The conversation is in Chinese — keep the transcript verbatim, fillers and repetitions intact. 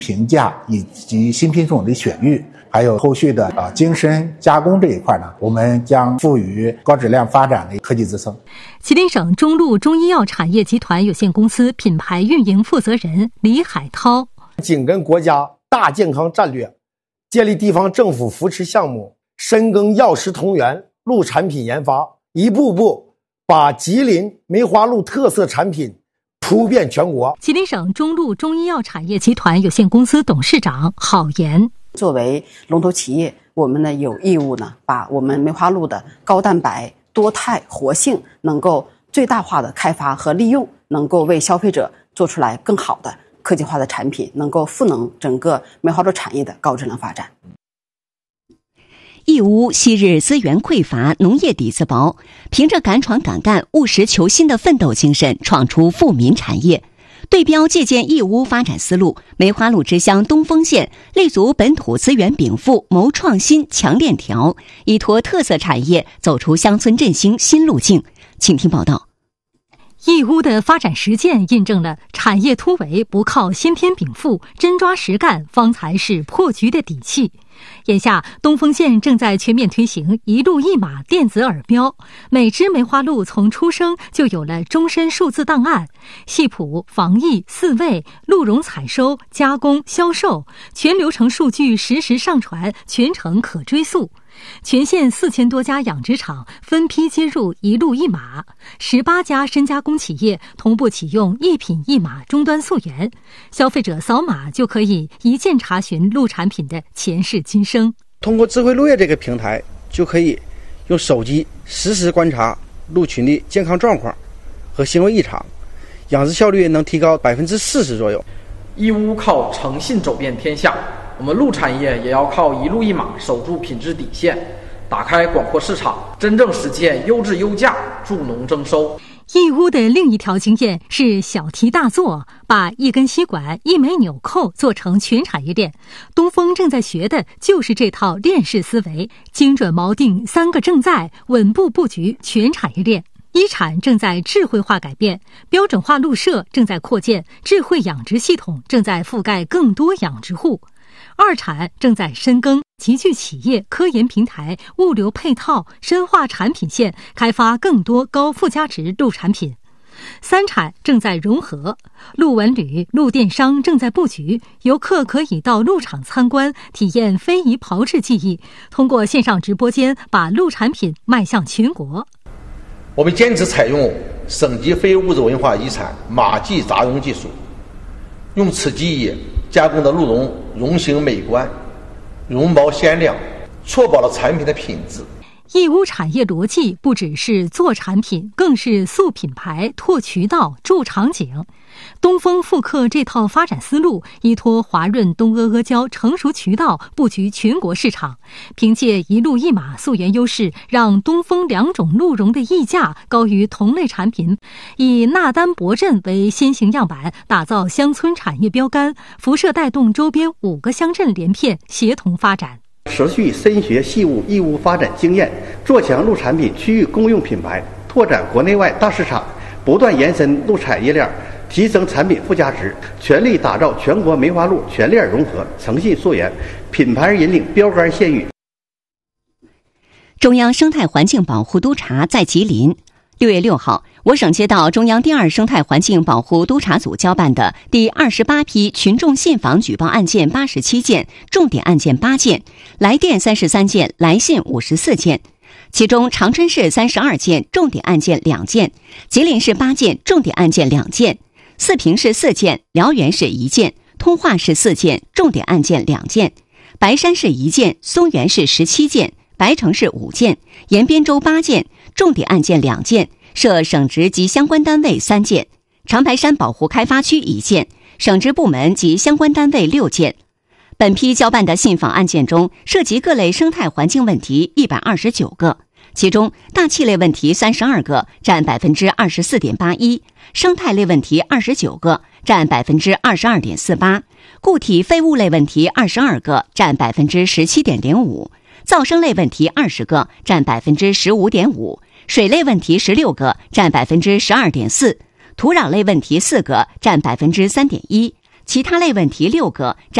评价以及新品种的选育，还有后续的啊精深加工这一块呢，我们将赋予高质量发展的科技自身。 吉林省中路中医药产业集团有限公司品牌运营负责人李海涛， 紧跟国家大健康战略，建立地方政府扶持项目，深耕药食同源鹿产品研发，一步步把吉林梅花鹿特色产品铺遍全国。 吉林省中路中医药产业集团有限公司董事长郝岩， 作为龙头企业，我们呢有义务呢把我们梅花鹿的高蛋白、多肽、活性能够最大化的开发和利用，能够为消费者做出来更好的科技化的产品，能够赋能整个梅花鹿产业的高质量发展。 义乌昔日资源匮乏，农业底子薄，凭着敢闯敢干、务实求新的奋斗精神，闯出富民产业。对标借鉴义乌发展思路，梅花鹿之乡东丰县立足本土资源禀赋，谋创新强链条，依托特色产业走出乡村振兴新路径。请听报道。 义乌的发展实践印证了产业突围不靠先天禀赋，真抓实干方才是破局的底气。眼下东丰县正在全面推行一鹿一码电子耳标，每只梅花鹿从出生就有了终身数字档案，系谱、防疫、饲喂、鹿茸采收、加工、销售，全流程数据实时上传，全程可追溯。全县四千多家养殖场分批接入一鹿一码，十八家深加工企业同步启用一品一码终端溯源，消费者扫码就可以一键查询鹿产品的前世今生。 通过智慧鹿业这个平台，就可以用手机实时观察鹿群的健康状况和行为异常，养殖效率能提高百分之四十左右。 义乌靠诚信走遍天下，我们鹿产业也要靠一鹿一码守住品质底线，打开广阔市场，真正实现优质优价，助农增收。 义乌的另一条经验是小题大做，把一根吸管、一枚纽扣做成全产业链。东风正在学的就是这套链式思维，精准锚定三个正在，稳步布局全产业链。一产正在智慧化改变，标准化鹿舍正在扩建，智慧养殖系统正在覆盖更多养殖户。二产正在深耕集聚企业、科研平台、物流配套，深化产品线，开发更多高附加值鹿产品。三产正在融合，鹿文旅、鹿电商正在布局，游客可以到鹿场参观，体验非遗炮制技艺，通过线上直播间把鹿产品卖向全国。 我们坚持采用省级非物质文化遗产马骥杂绒技术，用此技艺加工的鹿茸绒形美观，绒毛鲜亮，确保了产品的品质。 义乌产业逻辑不只是做产品，更是塑品牌、拓渠道、筑场景。东风复刻这套发展思路，依托华润东阿阿胶成熟渠道，布局全国市场，凭借一鹿一码溯源优势，让东风两种鹿茸的溢价高于同类产品，以纳丹博镇为先行样板，打造乡村产业标杆，辐射带动周边五个乡镇连片协同发展。 持续深学细务义乌发展经验，做强鹿产品区域公用品牌，拓展国内外大市场，不断延伸鹿产业链，提升产品附加值，全力打造全国梅花鹿全链融合、诚信溯源，品牌引领标杆县域。 中央生态环境保护督察在吉林。六月六号，我省接到中央第二生态环境保护督察组交办的第二十八批群众信访举报案件八十七件，重点案件八件，来电三十三件，来信五十四件。其中长春市三十二件，重点案件两件；吉林市八件，重点案件两件；四平市四件，辽源市一件；通化市四件，重点案件两件；白山市一件，松原市十七件，白城市五件，延边州八件，重点案件两件，涉省直及相关单位三件；长白山保护开发区一件，省直部门及相关单位六件。本批交办的信访案件中，涉及各类生态环境问题一百二十九个，其中大气类问题三十二个，占百分之二十四点八一；生态类问题二十九个，占百分之二十二点四八；固体废物类问题二十二个，占百分之十七点零五；噪声类问题二十个，占百分之十五点五；水类问题十六个，占百分之十二点四；土壤类问题四个，占百分之三点一； 其他类问题六个。